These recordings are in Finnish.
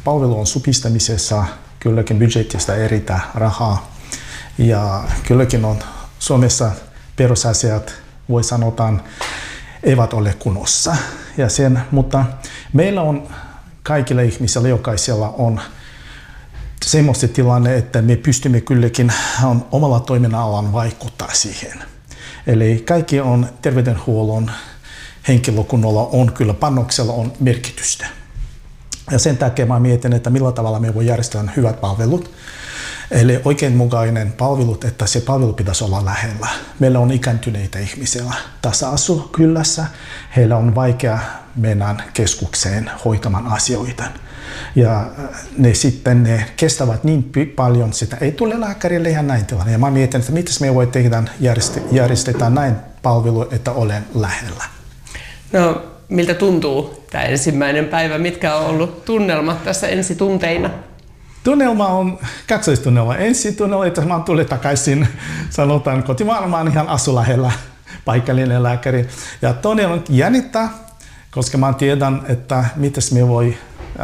palvelun supistamisessa kylläkin budjetista eritää rahaa. Ja kylläkin on Suomessa perusasiat, voi sanotaan, eivät ole kunnossa. Mutta meillä on kaikilla ihmisillä, jokaisella on semmoista tilanne, että me pystymme kylläkin omalla toiminnallaan vaikuttaa siihen. Eli kaikki on terveydenhuollon henkilökunnalla on kyllä panoksella on merkitystä. Ja sen takia mä mietin, että millä tavalla me voi järjestää hyvät palvelut. Eli oikeinmukainen palvelut, että se palvelu pitäisi olla lähellä. Meillä on ikääntyneitä ihmisiä tässä kylässä. Heillä on vaikea mennä keskukseen hoitamaan asioita. Ja ne kestävät niin paljon, että ei tule lääkärille ihan näin tilanne. Ja mä mietin, että miten me voi tehdä järjestetään näin palvelu, että olen lähellä. No, miltä tuntuu tämä ensimmäinen päivä? Mitkä on ollut tunnelmat tässä ensitunteina? Tunnelma on kaksoistunnelma. Ensitunnelma, että mä tulin takaisin, sanotaan kotimaailmaan ihan asu lähellä, paikallinen lääkäri. Ja toinen on jännittää, koska mä tiedän, että miten me voi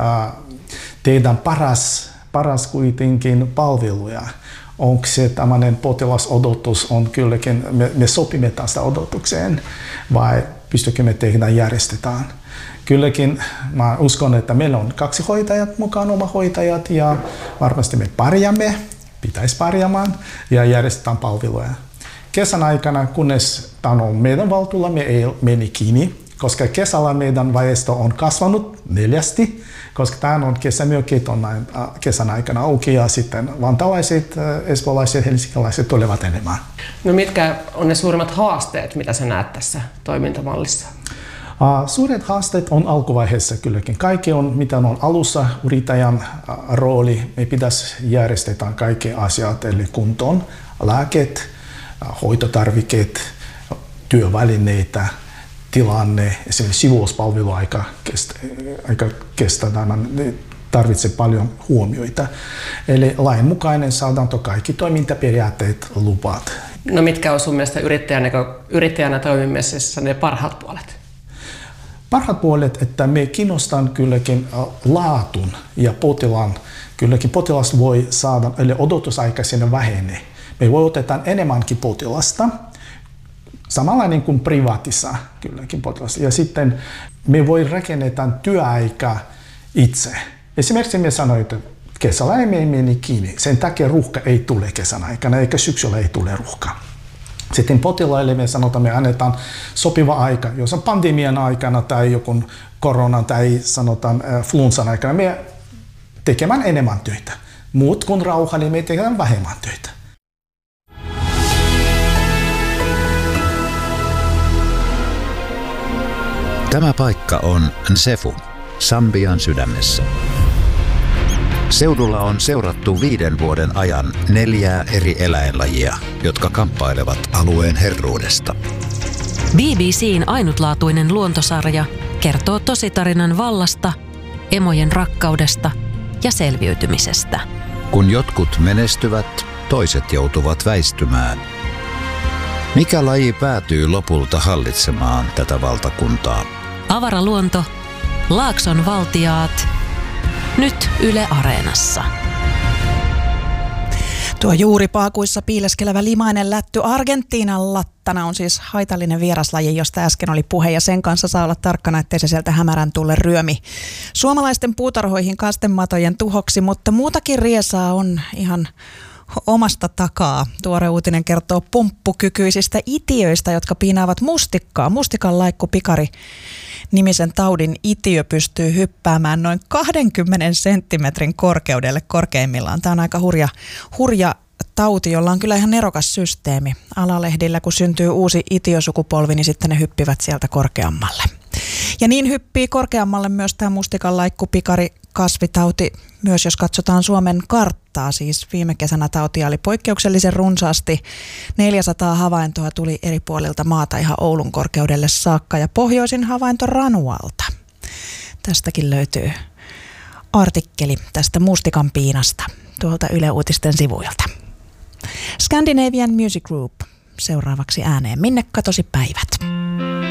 tehdä paras kuitenkin palveluja. Onko se tämmöinen potilasodotus, on kylläkin, me sopimme tästä odotukseen vai pystykö me tehdä järjestetään. Kylläkin mä uskon, että meillä on 2 hoitajat mukaan, oma hoitajat ja varmasti me pitäisi pärjäämään ja järjestetään palveluja. Kesän aikana, kunnes tämä on meidän valtuulla, me ei meni kiinni, koska kesällä meidän väestö on kasvanut 4, koska tämä on kesämökit on kesän aikana auki ja sitten vantalaiset, espoolaiset, helsinkiläiset tulevat enemmän. No mitkä on ne suurimmat haasteet, mitä sä näet tässä toimintamallissa? Suuret haasteet on alkuvaiheessa kylläkin. Kaikki on, mitä on alussa, yrittäjän rooli. Me pitäisi järjestää kaikki asiat, eli kuntoon, lääket, hoitotarvikkeet, työvälineitä, tilanne, esimerkiksi sivuuspalvelu aika kestää, tarvitsee paljon huomioita. Eli lainmukainen saadaanko kaikki toimintaperiaatteet luvat. No mitkä on sun mielestä yrittäjänä toimimisessa ne parhaat puolet? Parhaat puolet, että me kiinnostan kylläkin laatun ja potilaan. Kylläkin potilas voi saada, eli odotusaika siinä vähenee. Me voi otetaan enemmänkin potilasta, samanlainen kuin privaatissa kylläkin potilasta. Ja sitten me voi rakennetaan työaika itse. Esimerkiksi me sanoin, että kesällä ei mene kiinni. Sen takia ruuhka ei tule kesän aikana, eikä syksyllä ei tule ruuhka. Sitten potilaille me sanotaan, me annetaan sopiva aika. Jos on pandemian aikana tai joku korona tai sanotaan flunssan aikana, me tekemään enemmän töitä. Muut kuin rauha, niin me tekemään vähemmän töitä. Tämä paikka on Nsefu, Sambian sydämessä. Seudulla on seurattu 5 vuoden ajan 4 eri eläinlajia, jotka kamppailevat alueen herruudesta. BBC:n ainutlaatuinen luontosarja kertoo tositarinan vallasta, emojen rakkaudesta ja selviytymisestä. Kun jotkut menestyvät, toiset joutuvat väistymään. Mikä laji päätyy lopulta hallitsemaan tätä valtakuntaa? Avaraluonto, Laakson valtiaat, nyt Yle Areenassa. Tuo juuri paakuissa piileskelevä limainen lätty Argentiinan lattana on siis haitallinen vieraslaji, josta äsken oli puhe, ja sen kanssa saa olla tarkkana, ettei se sieltä hämärän tulle ryömi suomalaisten puutarhoihin kastematojen tuhoksi, mutta muutakin riesaa on ihan omasta takaa. Tuore uutinen kertoo pumppukykyisistä itiöistä, jotka piinaavat mustikkaa. Mustikan laikku pikari nimisen taudin itiö pystyy hyppäämään noin 20 senttimetrin korkeudelle korkeimmillaan. Tämä on aika hurja tauti, jolla on kyllä ihan nerokas systeemi. Alalehdillä, kun syntyy uusi itiösukupolvi, niin sitten ne hyppivät sieltä korkeammalle. Ja niin hyppii korkeammalle myös tämä mustikan laikku pikari kasvitauti, myös jos katsotaan Suomen karttaa. Siis viime kesänä tautia oli poikkeuksellisen runsaasti. 400 havaintoa tuli eri puolilta maata ihan Oulun korkeudelle saakka ja pohjoisin havainto Ranualta. Tästäkin löytyy artikkeli tästä mustikan piinasta tuolta Yle Uutisten sivuilta. Scandinavian Music Group seuraavaksi ääneen. Minne katosi päivät?